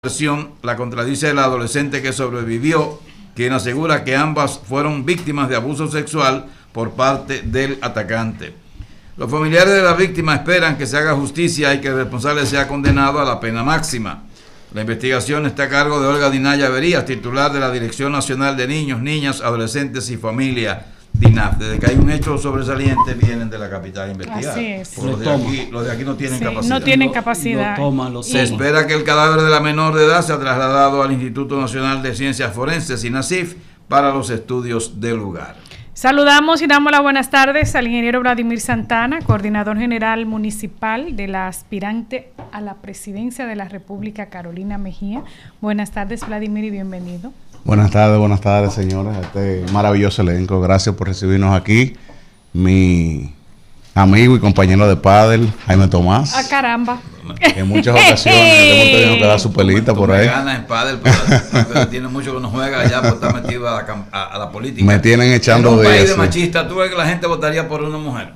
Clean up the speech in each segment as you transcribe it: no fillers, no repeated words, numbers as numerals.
versión la contradice la adolescente que sobrevivió, quien asegura que ambas fueron víctimas de abuso sexual por parte del atacante. Los familiares de la víctima esperan que se haga justicia y que el responsable sea condenado a la pena máxima. La investigación está a cargo de Olga Dinaya Verías, titular de la Dirección Nacional de Niños, Niñas, Adolescentes y Familia, DINAF. Desde que hay un hecho sobresaliente, vienen de la capital a investigar. Así es. Los de aquí no tienen capacidad. No tienen capacidad. Se espera que el cadáver de la menor de edad sea trasladado al Instituto Nacional de Ciencias Forenses, INACIF, para los estudios del lugar. Saludamos y damos las buenas tardes al ingeniero Vladimir Santana, coordinador general municipal de la aspirante a la presidencia de la República, Carolina Mejía. Buenas tardes, Vladimir, y bienvenido. Buenas tardes, señores, a este maravilloso elenco. Gracias por recibirnos aquí. Mi amigo y compañero de pádel, Jaime Tomás. ¡Ah, caramba! En muchas ocasiones hemos tenido que dar su pelita por ahí. Me gana en pádel, pero tiene mucho que no juega allá, pues está metido a la política. Me tienen echando de eso. En un país de de machista, ¿tú ves que la gente votaría por una mujer?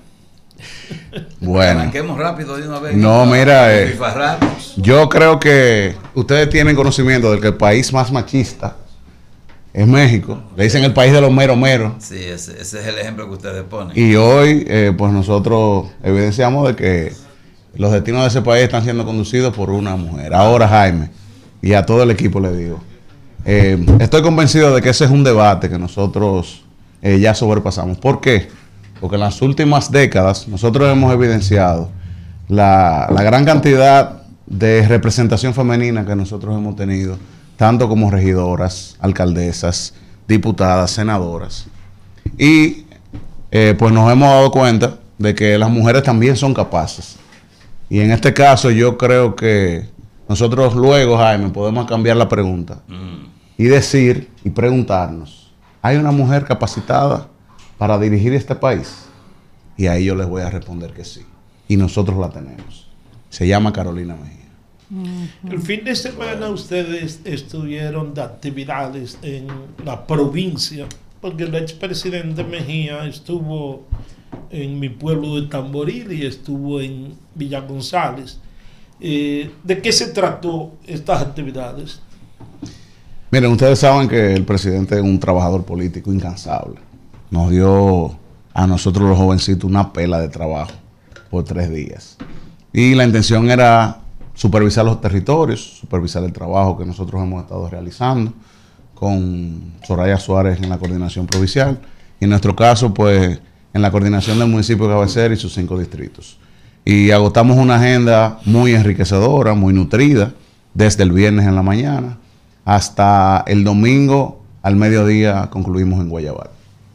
Bueno. Arranquemos rápido de una vez. No, mira, yo creo que ustedes tienen conocimiento de que el país más machista es México. Le dicen el país de los meros meros. Sí, ese es el ejemplo que ustedes ponen. Y hoy, pues nosotros evidenciamos de que los destinos de ese país están siendo conducidos por una mujer. Ahora, Jaime, y a todo el equipo le digo, estoy convencido de que ese es un debate que nosotros ya sobrepasamos. ¿Por qué? Porque en las últimas décadas nosotros hemos evidenciado la gran cantidad de representación femenina que nosotros hemos tenido, tanto como regidoras, alcaldesas, diputadas, senadoras. Y pues nos hemos dado cuenta de que las mujeres también son capaces. Y en este caso yo creo que nosotros luego, Jaime, podemos cambiar la pregunta y decir y preguntarnos, ¿hay una mujer capacitada para dirigir este país? Y ahí yo les voy a responder que sí. Y nosotros la tenemos. Se llama Carolina Mejía. El fin de semana ustedes estuvieron de actividades en la provincia, porque el expresidente Mejía estuvo en mi pueblo de Tamboril y estuvo en Villa González. ¿De qué se trató estas actividades? Miren, ustedes saben que el presidente es un trabajador político incansable. Nos dio a nosotros los jovencitos una pela de trabajo por 3 días. Y la intención era supervisar los territorios, supervisar el trabajo que nosotros hemos estado realizando con Soraya Suárez en la coordinación provincial y en nuestro caso pues en la coordinación del municipio de Cabecera y sus 5 distritos. Y agotamos una agenda muy enriquecedora, muy nutrida, desde el viernes en la mañana hasta el domingo al mediodía concluimos en Guayabal.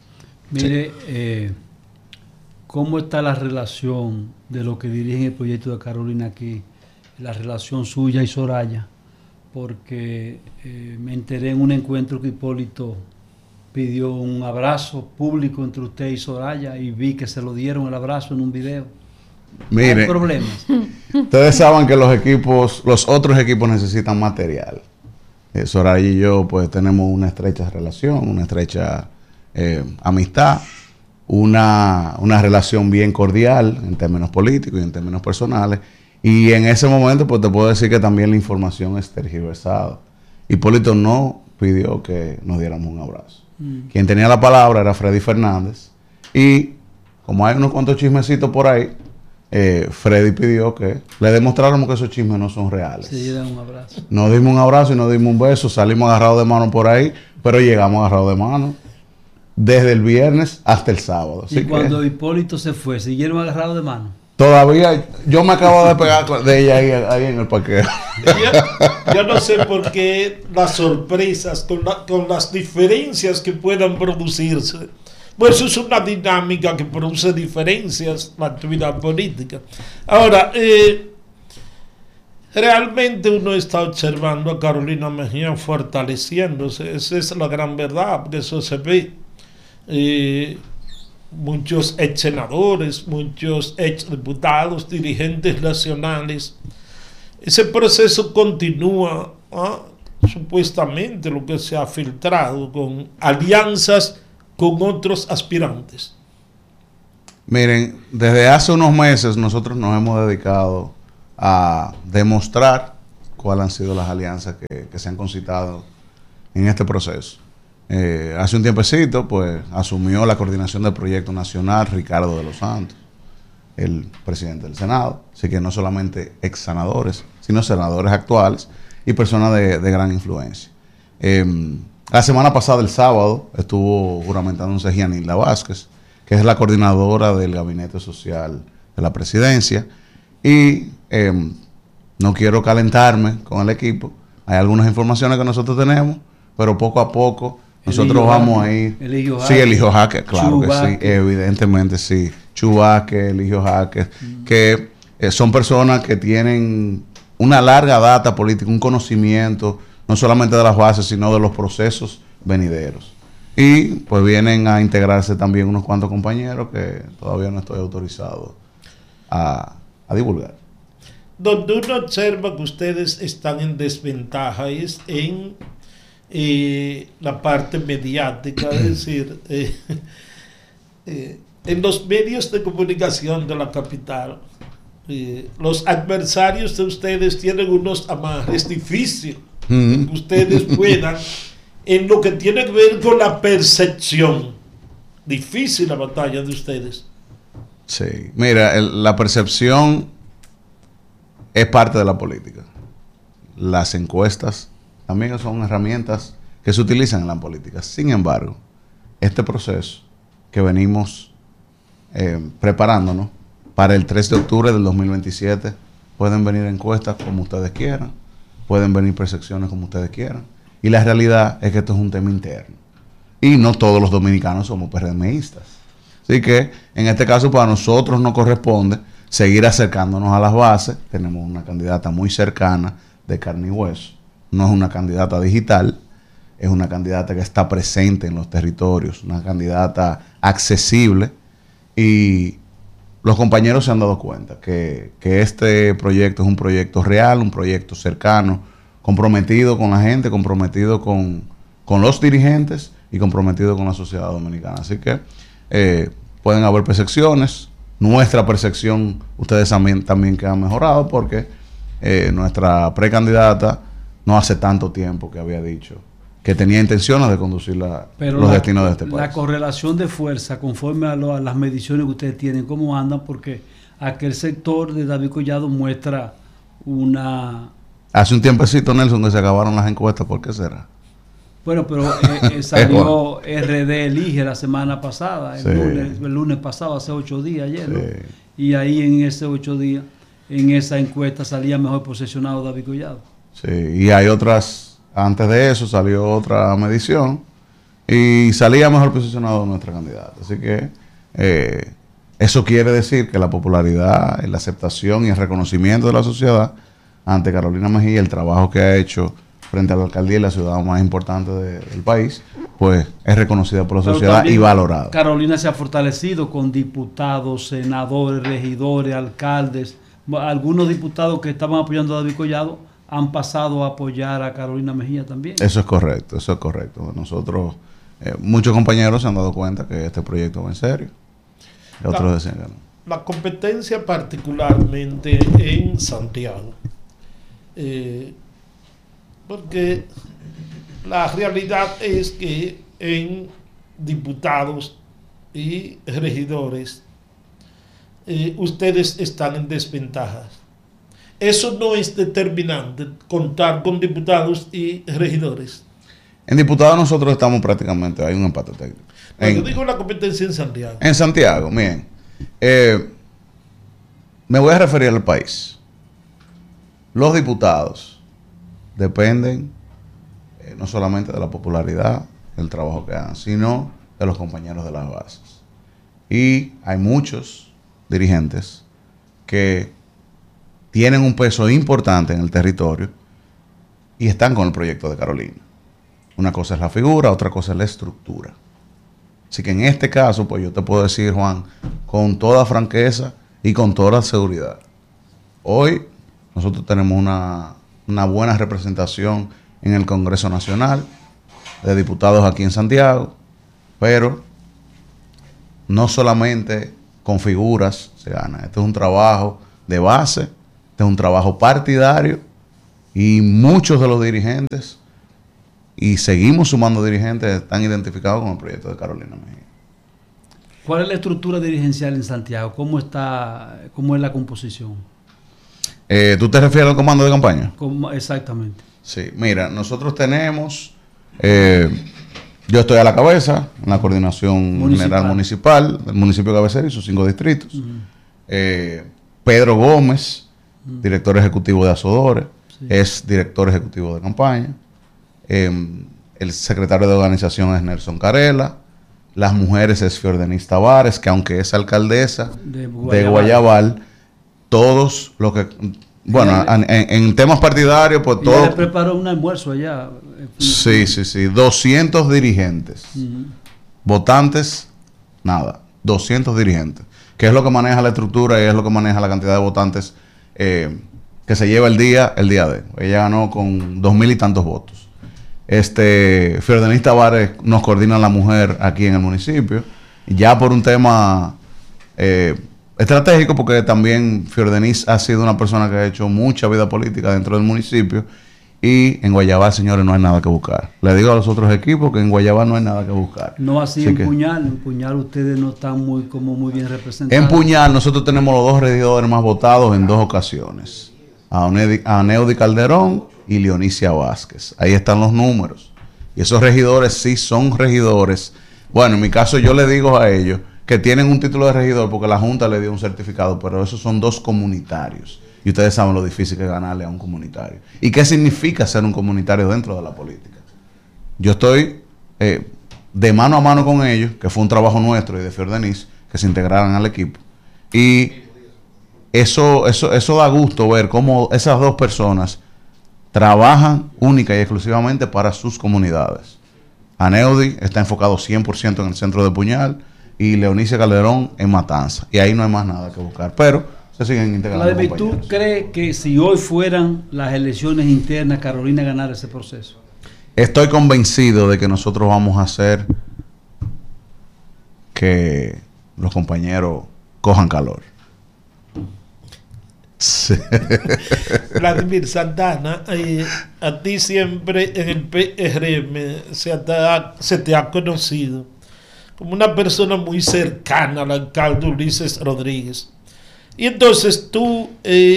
Mire, ¿cómo está la relación de lo que dirigen el proyecto de Carolina aquí? La relación suya y Soraya, porque me enteré en un encuentro que Hipólito pidió un abrazo público entre usted y Soraya y vi que se lo dieron el abrazo en un video. Mire, ¿hay problemas? Ustedes saben que los otros equipos necesitan material. Soraya y yo pues tenemos una estrecha relación, una estrecha amistad, una relación bien cordial en términos políticos y en términos personales. Y en ese momento, pues te puedo decir que también la información es tergiversada. Hipólito no pidió que nos diéramos un abrazo. Quien tenía la palabra era Freddy Fernández. Y como hay unos cuantos chismecitos por ahí, Freddy pidió que le demostráramos que esos chismes no son reales. Se dieron un abrazo. Nos dimos un abrazo y nos dimos un beso. Salimos agarrados de mano por ahí, pero llegamos agarrados de mano desde el viernes hasta el sábado. Y cuando Hipólito se fue, ¿siguieron agarrados de mano? Todavía, yo me acabo de pegar de ella ahí en el parqueo. Yo no sé por qué las sorpresas, con las diferencias que puedan producirse. Pues eso es una dinámica que produce diferencias en la actividad política. Ahora, realmente uno está observando a Carolina Mejía fortaleciéndose. Esa es la gran verdad, porque eso se ve. Muchos ex senadores, muchos ex diputados, dirigentes nacionales. Ese proceso continúa, supuestamente lo que se ha filtrado, con alianzas con otros aspirantes. Miren, desde hace unos meses nosotros nos hemos dedicado a demostrar cuáles han sido las alianzas que se han concitado en este proceso. Hace un tiempecito, pues, asumió la coordinación del proyecto nacional Ricardo de los Santos, el presidente del Senado. Así que no solamente ex senadores, sino senadores actuales y personas de gran influencia. La semana pasada, el sábado, estuvo juramentándose Gianilda Vázquez, que es la coordinadora del Gabinete Social de la Presidencia. Y no quiero calentarme con el equipo. Hay algunas informaciones que nosotros tenemos, pero poco a poco nosotros vamos a ir. Sí, Eligio Jaque, claro que sí, evidentemente sí. Chubaque, Eligio Jaque, que son personas que tienen una larga data política, un conocimiento, no solamente de las bases, sino de los procesos venideros. Y pues vienen a integrarse también unos cuantos compañeros que todavía no estoy autorizado a divulgar. Donde uno observa que ustedes están en desventaja es en la parte mediática, es decir, en los medios de comunicación de la capital, los adversarios de ustedes tienen unos amarres difíciles que ustedes puedan, en lo que tiene que ver con la percepción, difícil la batalla de ustedes. Sí, mira, la percepción es parte de la política. Las encuestas también son herramientas que se utilizan en la política. Sin embargo, este proceso que venimos preparándonos para el 3 de octubre del 2027, pueden venir encuestas como ustedes quieran, pueden venir percepciones como ustedes quieran. Y la realidad es que esto es un tema interno. Y no todos los dominicanos somos PRMistas. Así que, en este caso, para nosotros nos corresponde seguir acercándonos a las bases. Tenemos una candidata muy cercana, de carne y hueso. No es una candidata digital, es una candidata que está presente en los territorios, una candidata accesible. Y los compañeros se han dado cuenta que este proyecto es un proyecto real, un proyecto cercano, comprometido con la gente, comprometido con los dirigentes y comprometido con la sociedad dominicana. Así que pueden haber percepciones. Nuestra percepción, ustedes también que han mejorado, porque nuestra precandidata no hace tanto tiempo que había dicho que tenía intenciones de conducir los destinos de este país. La correlación de fuerza, conforme a las mediciones que ustedes tienen, ¿cómo andan? Porque aquel sector de David Collado muestra una... Hace un tiempecito, Nelson, que se acabaron las encuestas. ¿Por qué será? Bueno, pero salió RD Elige la semana pasada, el lunes pasado, hace 8 días ayer, ¿no? Y ahí en ese 8 días, en esa encuesta salía mejor posicionado David Collado. Sí, y hay otras, antes de eso salió otra medición y salía mejor posicionado nuestra candidata. Así que eso quiere decir que la popularidad, la aceptación y el reconocimiento de la sociedad ante Carolina Mejía, el trabajo que ha hecho frente a la alcaldía y la ciudad más importante del país, pues es reconocida por la sociedad y valorada. Carolina se ha fortalecido con diputados, senadores, regidores, alcaldes. Algunos diputados que estaban apoyando a David Collado han pasado a apoyar a Carolina Mejía también. Eso es correcto, eso es correcto. Nosotros, muchos compañeros se han dado cuenta que este proyecto va en serio. Otros decían que no. La competencia particularmente en Santiago, porque la realidad es que en diputados y regidores ustedes están en desventajas. Eso no es determinante, contar con diputados y regidores. En diputados nosotros estamos prácticamente, hay un empate técnico. Yo digo la competencia en Santiago. En Santiago, miren. Me voy a referir al país. Los diputados dependen no solamente de la popularidad, del trabajo que hagan, sino de los compañeros de las bases. Y hay muchos dirigentes que tienen un peso importante en el territorio y están con el proyecto de Carolina. Una cosa es la figura, otra cosa es la estructura. Así que en este caso, pues yo te puedo decir, Juan, con toda franqueza y con toda seguridad, hoy nosotros tenemos una buena representación en el Congreso Nacional de diputados aquí en Santiago, pero no solamente con figuras se gana. Este es un trabajo de base, este es un trabajo partidario Y muchos de los dirigentes, y seguimos sumando dirigentes, están identificados con el proyecto de Carolina Mejía. ¿Cuál es la estructura dirigencial en Santiago? ¿Cómo es la composición? ¿Tú te refieres al comando de campaña? Exactamente. Sí, mira, nosotros tenemos, yo estoy a la cabeza en la coordinación general municipal del municipio de Cabecera y sus 5 distritos. Pedro Gómez, director ejecutivo de Azodores, es director ejecutivo de campaña. El secretario de organización es Nelson Carela. Las mujeres es Fiordenis Tavares, que aunque es alcaldesa de Guayabal, todos los que... Bueno, en temas partidarios, pues todo... Ya preparó un almuerzo allá. Sí. 200 dirigentes. Votantes, nada. 200 dirigentes. Que es lo que maneja la estructura y es lo que maneja la cantidad de votantes que se lleva el día de. Ella ganó con 2,000 y tantos votos. Fiordenis Tavares nos coordina la mujer aquí en el municipio, ya por un tema estratégico, porque también Fiordenis ha sido una persona que ha hecho mucha vida política dentro del municipio, y en Guayabal, señores, no hay nada que buscar. Le digo a los otros equipos que en Guayabal no hay nada que buscar. No así en Puñal ustedes no están muy bien representados. En Puñal nosotros tenemos los 2 regidores más votados en 2 ocasiones, a Neudi Calderón y Leonicia Vázquez. Ahí están los números. Y esos regidores sí son regidores. Bueno, en mi caso yo le digo a ellos que tienen un título de regidor porque la Junta le dio un certificado, pero esos son 2 comunitarios. Y ustedes saben lo difícil que es ganarle a un comunitario. ¿Y qué significa ser un comunitario dentro de la política? Yo estoy de mano a mano con ellos, que fue un trabajo nuestro y de Fiordenis, que se integraran al equipo. Y eso da gusto ver cómo esas 2 personas trabajan única y exclusivamente para sus comunidades. Aneudi está enfocado 100% en el centro de Puñal y Leonicia Calderón en Matanza. Y ahí no hay más nada que buscar, pero se siguen integrando. ¿Tú crees que si hoy fueran las elecciones internas, Carolina ganara ese proceso? Estoy convencido de que nosotros vamos a hacer que los compañeros cojan calor. Sí. Vladimir Santana, a ti siempre en el PRM se te ha conocido como una persona muy cercana al alcalde Ulises Rodríguez. Y entonces tú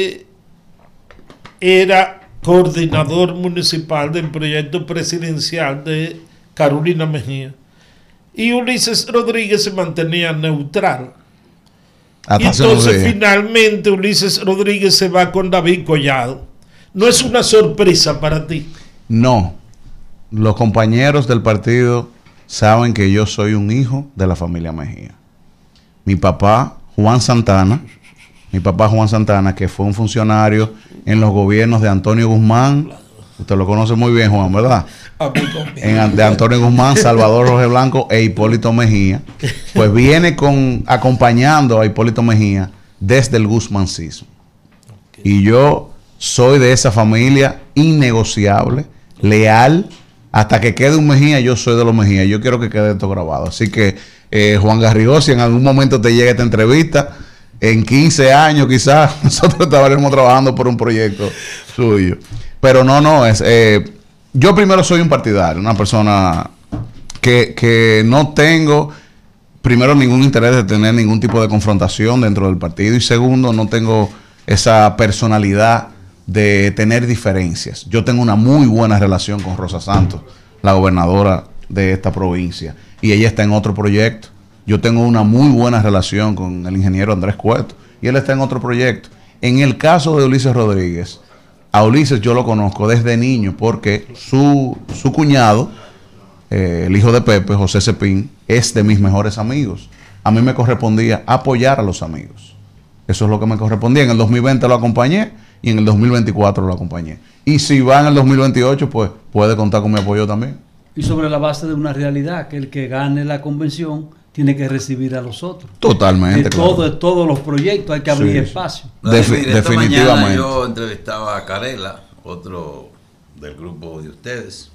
eras coordinador municipal del proyecto presidencial de Carolina Mejía. Y Ulises Rodríguez se mantenía neutral. Y entonces finalmente Ulises Rodríguez se va con David Collado. ¿No es una sorpresa para ti? No. Los compañeros del partido saben que yo soy un hijo de la familia Mejía. Mi papá, Juan Santana, que fue un funcionario en los gobiernos de Antonio Guzmán. Usted lo conoce muy bien, Juan, ¿verdad? De Antonio Guzmán, Salvador Roge Blanco e Hipólito Mejía. Pues viene acompañando a Hipólito Mejía desde el guzmancismo. Y yo soy de esa familia innegociable, leal, hasta que quede un Mejía, yo soy de los Mejía. Yo quiero que quede esto grabado. Así que, Juan Garrigó, si en algún momento te llega esta entrevista, en 15 años quizás, nosotros estaremos trabajando por un proyecto suyo. Pero yo primero soy un partidario, una persona que no tengo, primero, ningún interés de tener ningún tipo de confrontación dentro del partido, y segundo, no tengo esa personalidad de tener diferencias. Yo tengo una muy buena relación con Rosa Santos, la gobernadora de esta provincia, y ella está en otro proyecto. Yo tengo una muy buena relación con el ingeniero Andrés Cueto, y él está en otro proyecto. En el caso de Ulises Rodríguez, a Ulises yo lo conozco desde niño porque su cuñado, el hijo de Pepe, José Cepín, es de mis mejores amigos. A mí me correspondía apoyar a los amigos. Eso es lo que me correspondía. En el 2020 lo acompañé y en el 2024 lo acompañé. Y si va en el 2028, pues puede contar con mi apoyo también. Y sobre la base de una realidad, que el que gane la convención tiene que recibir a los otros. Totalmente. De todos los proyectos hay que abrir espacio. Definitivamente. Mañana yo entrevistaba a Carela, otro del grupo de ustedes,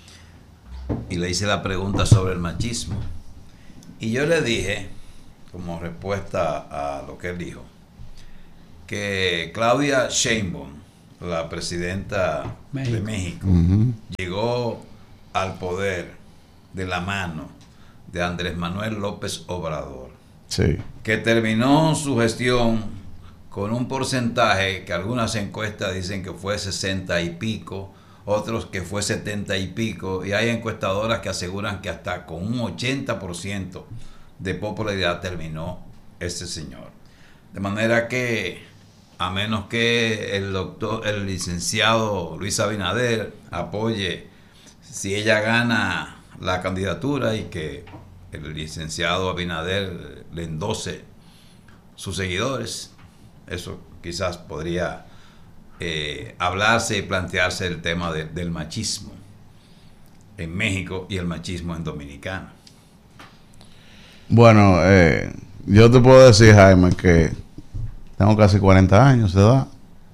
y le hice la pregunta sobre el machismo. Y yo le dije, como respuesta a lo que él dijo, que Claudia Sheinbaum la presidenta de México, llegó al poder de la mano de Andrés Manuel López Obrador, sí, que terminó su gestión con un porcentaje que algunas encuestas dicen que fue 60 y pico, otros que fue 70 y pico, y hay encuestadoras que aseguran que hasta con un 80% de popularidad terminó ese señor. De manera que, a menos que el licenciado Luis Abinader apoye, si ella gana la candidatura y que el licenciado Abinader le endose sus seguidores, eso quizás podría hablarse y plantearse el tema del machismo en México y el machismo en Dominicana. Bueno, yo te puedo decir, Jaime, que tengo casi 40 años de edad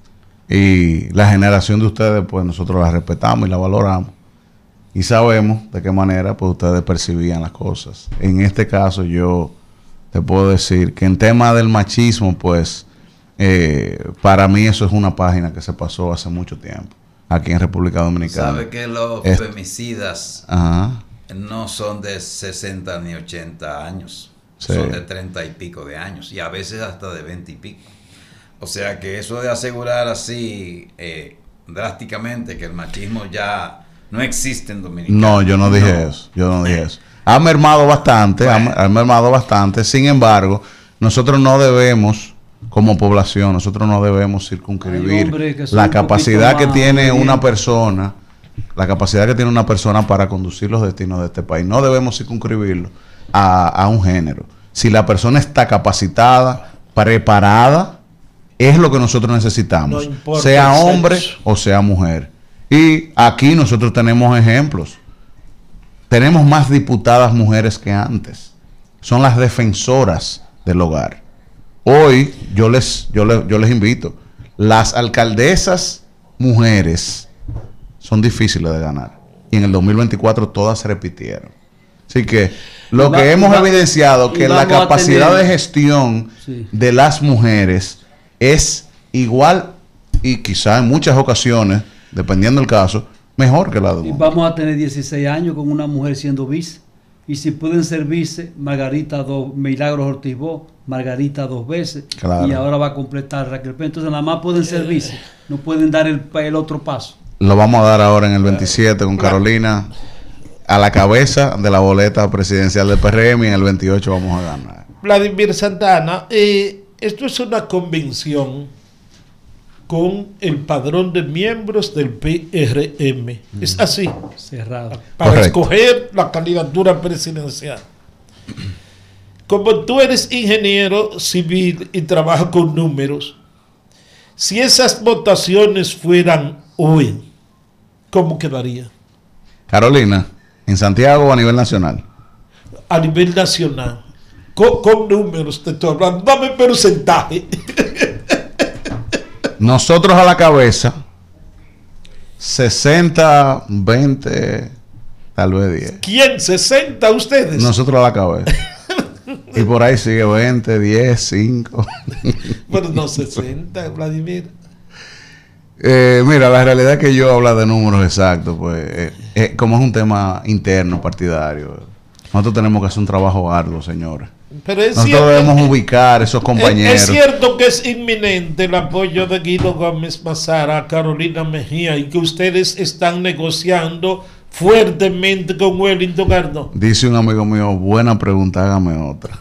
y la generación de ustedes, pues nosotros la respetamos y la valoramos y sabemos de qué manera pues ustedes percibían las cosas. En este caso yo te puedo decir que en tema del machismo, pues para mí eso es una página que se pasó hace mucho tiempo aquí en República Dominicana. ¿Sabe que los femicidas no son de 60 ni 80 años? Sí. Son de 30 y pico de años y a veces hasta de 20 y pico. O sea que eso de asegurar así drásticamente que el machismo ya no existe en Dominicana. No, yo no dije eso. Yo no dije eso. Ha mermado bastante, bueno. ha mermado bastante. Sin embargo, nosotros no debemos, como población, nosotros no debemos circunscribir la capacidad que tiene una persona, la capacidad que tiene una persona para conducir los destinos de este país. No debemos circunscribirlo a un género. Si la persona está capacitada, preparada, es lo que nosotros necesitamos, no sea hombre o sea mujer. Y aquí nosotros tenemos ejemplos. Tenemos más diputadas mujeres que antes. Son las defensoras del hogar. Hoy yo les invito. Las alcaldesas mujeres son difíciles de ganar. Y en el 2024 todas se repitieron. Así que lo que hemos evidenciado que la capacidad de gestión de las mujeres es igual y quizá en muchas ocasiones, dependiendo del caso, mejor que la de un hombre. Y vamos a tener 16 años con una mujer siendo vice. Y si pueden ser vice, Milagros Ortiz Bo, Margarita 2 veces. Claro. Y ahora va a completar Raquel Pérez. Entonces nada más pueden ser vice. No pueden dar el otro paso. Lo vamos a dar ahora en el 27 con Carolina a la cabeza de la boleta presidencial del PRM y en el 28 vamos a ganar. Vladimir Santana, esto es una convención con el padrón de miembros del PRM. Es así. Cerrado. Para Correcto. Escoger la candidatura presidencial. Como tú eres ingeniero civil y trabajas con números, si esas votaciones fueran hoy, ¿cómo quedaría? Carolina, ¿en Santiago o a nivel nacional? A nivel nacional. Con números te estoy hablando. Dame porcentaje. Nosotros a la cabeza, 60, 20, tal vez 10. ¿Quién? ¿60 ustedes? Nosotros a la cabeza. Y por ahí sigue 20, 10, 5. Bueno, no 60, Vladimir. Mira, la realidad es que yo hablo de números exactos, pues, como es un tema interno, partidario, nosotros tenemos que hacer un trabajo arduo, señores. Pero es nosotros cierto, debemos ubicar esos compañeros. Es cierto que es inminente el apoyo de Guido Gómez Mazara a Carolina Mejía y que ustedes están negociando fuertemente con Wellington Gardón. Dice un amigo mío, buena pregunta, hágame otra.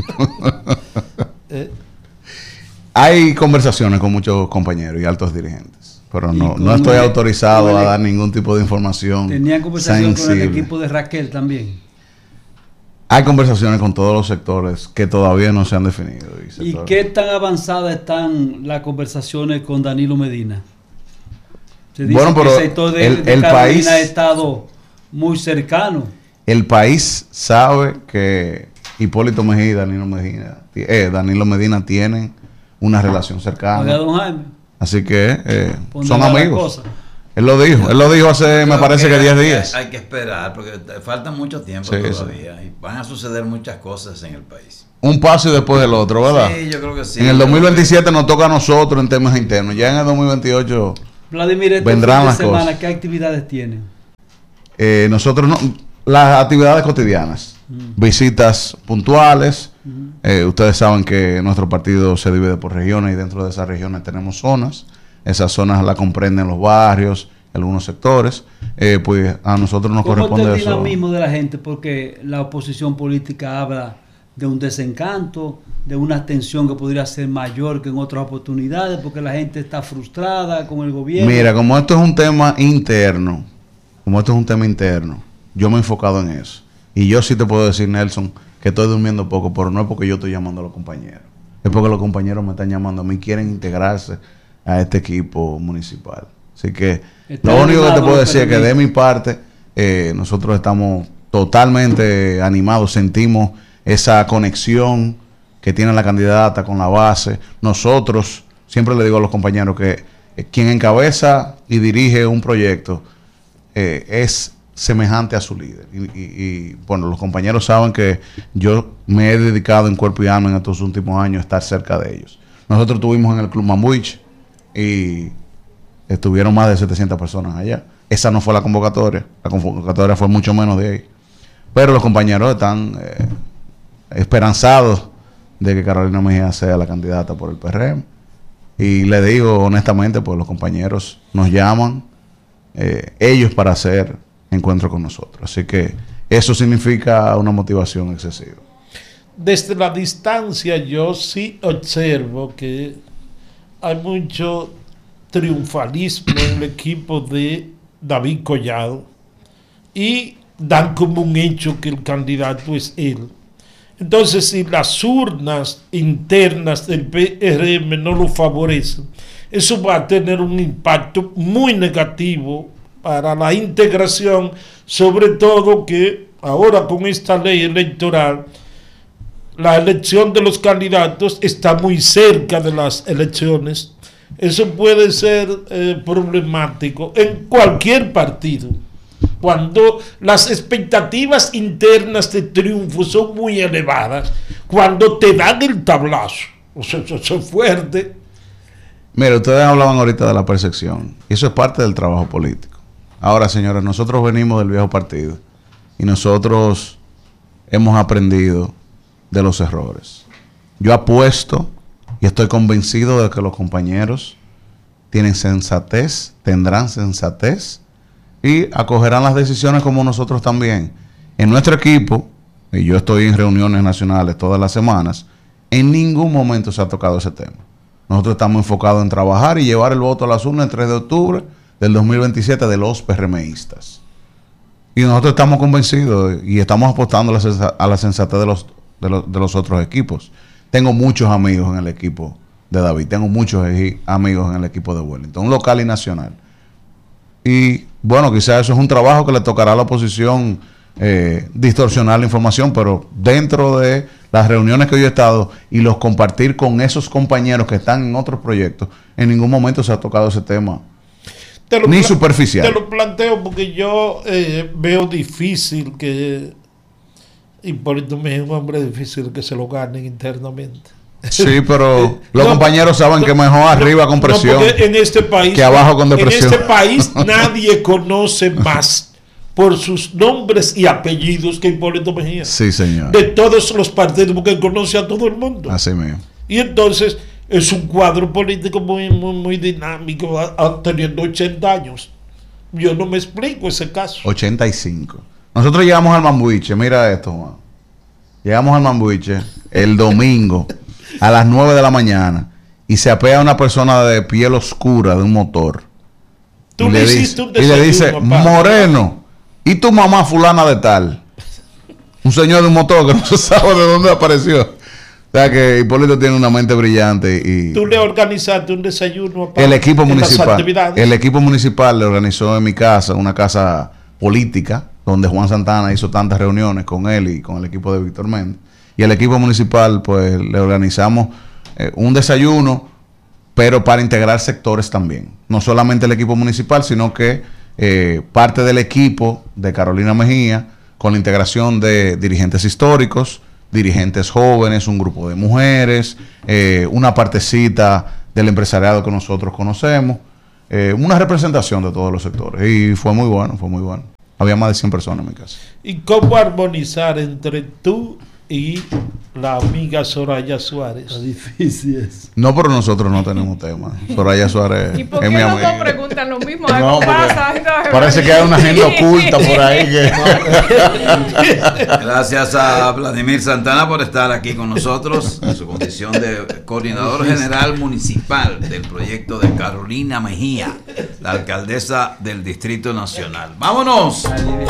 Hay conversaciones con muchos compañeros y altos dirigentes, pero no estoy autorizado a dar ningún tipo de información. ¿Tenían conversación con el equipo de Raquel también? Hay conversaciones con todos los sectores que todavía no se han definido. ¿Y qué tan avanzadas están las conversaciones con Danilo Medina? Se dice bueno, pero que el sector de Carolina país ha estado muy cercano. El país sabe que Hipólito Mejía y Danilo Medina tienen una relación cercana. Oiga, don Jaime. Así que son amigos. Él lo dijo hace, me parece que 10 días. Hay que esperar, porque falta mucho tiempo todavía. Sí. Y van a suceder muchas cosas en el país. Un paso y después del otro, ¿verdad? Sí, yo creo que sí. En el 2027 nos toca a nosotros en temas internos. Ya en el 2028 Vladimir, vendrán las semana, cosas. ¿qué actividades tienen? Nosotros no, las actividades cotidianas, visitas puntuales. Ustedes saben que nuestro partido se divide por regiones y dentro de esas regiones tenemos zonas. Esas zonas las comprenden los barrios, algunos sectores. Pues a nosotros nos corresponde ¿Cómo está el eso. dinamismo de la gente? Porque la oposición política habla de un desencanto, de una tensión que podría ser mayor que en otras oportunidades, porque la gente está frustrada con el gobierno. Mira, como esto es un tema interno, yo me he enfocado en eso. Y yo sí te puedo decir, Nelson, que estoy durmiendo poco, pero no es porque yo estoy llamando a los compañeros. Es porque los compañeros me están llamando a mí, quieren integrarse a este equipo municipal. Así que lo único que te puedo decir es que de mi parte, nosotros estamos totalmente animados, sentimos esa conexión que tiene la candidata con la base. Nosotros, siempre le digo a los compañeros que quien encabeza y dirige un proyecto es semejante a su líder. Y bueno, los compañeros saben que yo me he dedicado en cuerpo y alma en estos últimos años a estar cerca de ellos. Nosotros estuvimos en el Club Mambuich y estuvieron más de 700 personas allá. Esa no fue la convocatoria fue mucho menos de ahí. Pero los compañeros están esperanzados de que Carolina Mejía sea la candidata por el PRM. Y le digo honestamente, pues los compañeros nos llaman ellos para hacer encuentro con nosotros. Así que eso significa una motivación excesiva. Desde la distancia yo sí observo que hay mucho triunfalismo en el equipo de David Collado y dan como un hecho que el candidato es él. Entonces, si las urnas internas del PRM no lo favorecen, eso va a tener un impacto muy negativo para la integración, sobre todo que ahora con esta ley electoral, la elección de los candidatos está muy cerca de las elecciones. Eso puede ser problemático en cualquier partido. Cuando las expectativas internas de triunfo son muy elevadas, cuando te dan el tablazo, o sea, eso es fuerte. Mira, ustedes hablaban ahorita de la percepción, y eso es parte del trabajo político. Ahora, señores, nosotros venimos del viejo partido, y nosotros hemos aprendido de los errores. Yo apuesto, y estoy convencido de que los compañeros tienen sensatez, tendrán sensatez, y acogerán las decisiones como nosotros también. En nuestro equipo, y yo estoy en reuniones nacionales todas las semanas, en ningún momento se ha tocado ese tema. Nosotros estamos enfocados en trabajar y llevar el voto a las urnas el 3 de octubre del 2027 de los PRMistas. Y nosotros estamos convencidos y estamos apostando a la sensatez de los otros equipos. Tengo muchos amigos en el equipo de David, tengo muchos amigos en el equipo de Wellington, local y nacional. Y bueno, quizás eso es un trabajo que le tocará a la oposición distorsionar la información, pero dentro de las reuniones que yo he estado y los compartir con esos compañeros que están en otros proyectos, en ningún momento se ha tocado ese tema, ni superficial. Te lo planteo porque yo veo difícil que Hipólito Mejía es un hombre difícil que se lo ganen internamente. Sí, pero los compañeros saben que mejor arriba con presión en este país, que abajo con depresión. En este país nadie conoce más por sus nombres y apellidos que Hipólito Mejía. Sí, señor. De todos los partidos, porque conoce a todo el mundo. Así mismo. Y entonces es un cuadro político muy dinámico, teniendo 80 años. Yo no me explico ese caso. 85. Nosotros llegamos al Mambuche, mira esto, Juan. Llegamos al Mambuche el domingo a las 9 de la mañana y se apea una persona de piel oscura de un motor. Tú le hiciste un desayuno, y le dice, papá, Moreno, ¿y tu mamá fulana de tal? Un señor de un motor que no se sabe de dónde apareció. O sea que Hipólito tiene una mente brillante y... Tú le organizaste un desayuno, papá, el equipo municipal le organizó en mi casa, una casa política, donde Juan Santana hizo tantas reuniones con él y con el equipo de Víctor Méndez. Y el equipo municipal, pues, le organizamos un desayuno, pero para integrar sectores también. No solamente el equipo municipal, sino que parte del equipo de Carolina Mejía, con la integración de dirigentes históricos, dirigentes jóvenes, un grupo de mujeres, una partecita del empresariado que nosotros conocemos. una representación de todos los sectores. Y fue muy bueno, fue muy bueno. Había más de 100 personas en mi casa. ¿Y cómo armonizar entre tú y la amiga Soraya Suárez? Lo difícil es. No, pero nosotros no tenemos tema. Soraya Suárez ¿Y por es qué mi los amiga. dos preguntan lo mismo? No, ¿Algo porque pasa? parece que hay una agenda oculta por ahí que... Gracias a Vladimir Santana por estar aquí con nosotros en su condición de coordinador general municipal del proyecto de Carolina Mejía, la alcaldesa del Distrito Nacional. ¡Vámonos!